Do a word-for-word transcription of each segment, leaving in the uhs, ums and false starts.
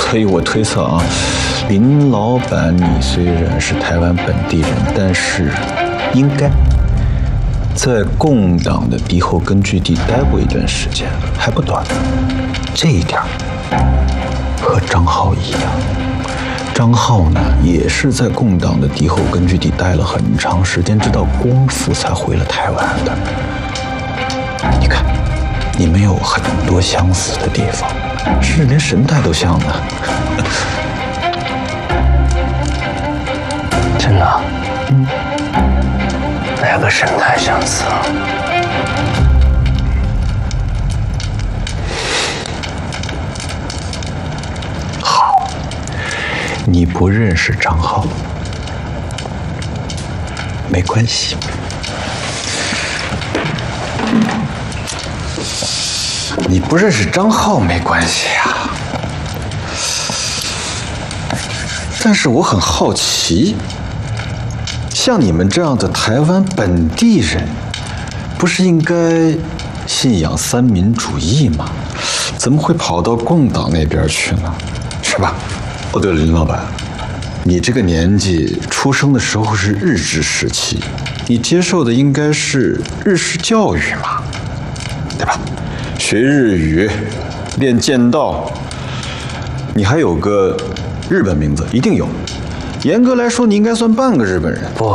所以我推测啊，林老板，你虽然是台湾本地人，但是应该在共党的敌后根据地待过一段时间，还不短。这一点和张浩一样。张浩呢，也是在共党的敌后根据地待了很长时间，直到光复才回了台湾的。你看，你们有很多相似的地方，甚至连神态都像呢。 真的？嗯。哪个神态相似？ 好，你不认识张浩，没关系。你不认识张浩没关系啊，但是我很好奇。像你们这样的台湾本地人，不是应该信仰三民主义吗？怎么会跑到共党那边去呢？是吧？哦，对了，林老板，你这个年纪出生的时候是日治时期，你接受的应该是日式教育嘛，对吧？学日语，练剑道，你还有个日本名字，一定有。严格来说，你应该算半个日本人。 不，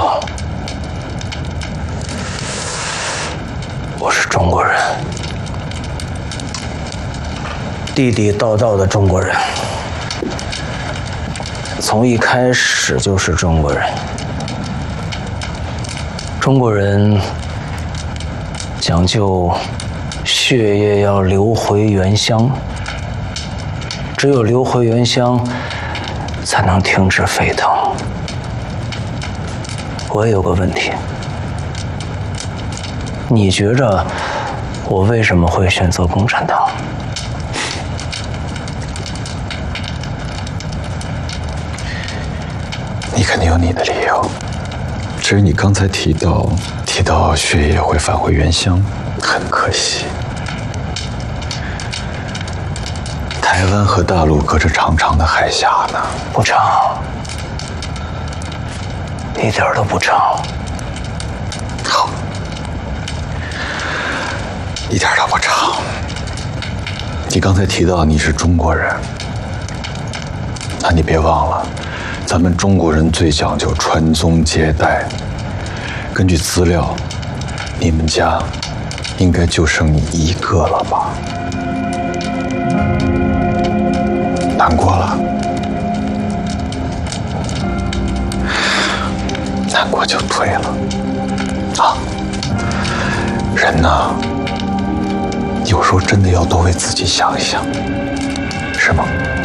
我是中国人，地地道道的中国人，从一开始就是中国人。中国人讲究血液要流回原乡，只有流回原乡，才能停止沸腾。我也有个问题，你觉着我为什么会选择共产党？ 你肯定有你的理由。至于你刚才提到提到血液会返回原乡，很可惜，台湾和大陆隔着长长的海峡呢。 不长，一点都不长。 好，一点都不长。你刚才提到你是中国人，那你别忘了，咱们中国人最讲究传宗接代。根据资料，你们家应该就剩你一个了吧？难过了？难过就对了。啊，人呢，有时候真的要多为自己想一想，是吗？